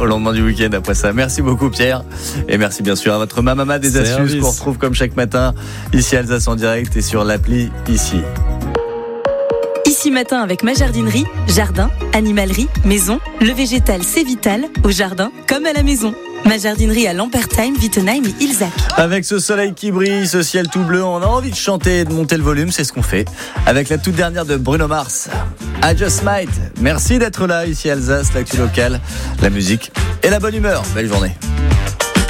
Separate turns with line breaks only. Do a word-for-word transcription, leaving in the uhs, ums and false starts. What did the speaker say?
au lendemain du week-end après ça. Merci beaucoup Pierre. Et merci bien sûr à votre mamama des
Service.
astuces qu'on retrouve comme chaque matin ici à Alsace en direct et sur l'appli ici.
Ici matin avec ma jardinerie, jardin, animalerie, maison, le végétal c'est vital, au jardin comme à la maison. Ma jardinerie à Lampertheim, Wittenheim et Ilzac.
Avec ce soleil qui brille, ce ciel tout bleu, on a envie de chanter et de monter le volume, c'est ce qu'on fait. Avec la toute dernière de Bruno Mars, I Just Might. Merci d'être là ici à Alsace, l'actu locale, la musique et la bonne humeur. Belle journée.